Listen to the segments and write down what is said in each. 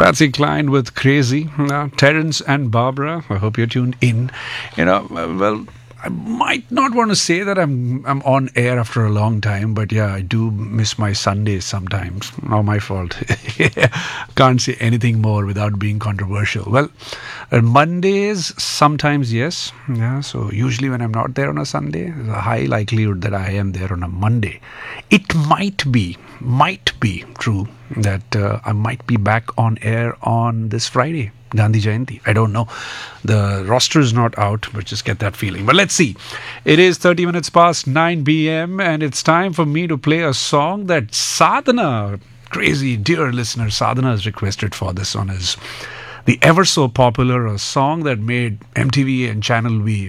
Patsy Cline with Crazy. Terence and Barbara, I hope you're tuned in. Well, I might not want to say that I'm on air after a long time, but yeah, I do miss my Sundays sometimes. Not my fault. Can't say anything more without being controversial. Well, Mondays sometimes yes. Yeah, so usually when I'm not there on a Sunday, there's a high likelihood that I am there on a Monday. It might be true that I might be back on air on this Friday. Gandhi Jayanti. I don't know. The roster is not out, but just get that feeling. But let's see. It is 30 minutes past 9 p.m. and it's time for me to play a song that Sadhana, crazy dear listener, Sadhana has requested for this on his the ever so popular a song that made MTV and Channel V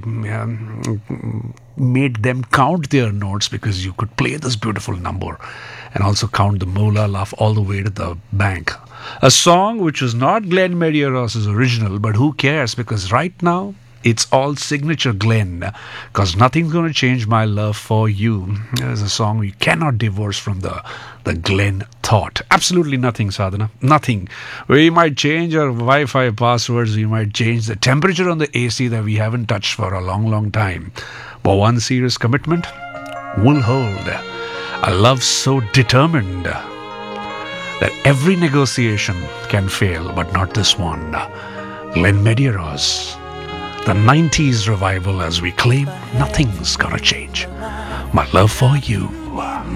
made them count their notes because you could play this beautiful number and also count the mola laugh all the way to the bank. A song which was not Glenn Medeiros' original, but who cares, because right now it's all signature Glenn, because nothing's going to change my love for you. There's a song we cannot divorce from the Glenn thought. Absolutely nothing, Sadhana. Nothing. We might change our Wi-Fi passwords, we might change the temperature on the AC that we haven't touched for a long, long time. But one serious commitment will hold. A love so determined that every negotiation can fail, but not this one. Glenn Medeiros, the 90s revival as we claim nothing's gonna change. My love for you.